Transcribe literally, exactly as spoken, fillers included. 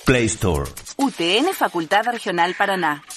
Play Store. U T N Facultad Regional Paraná.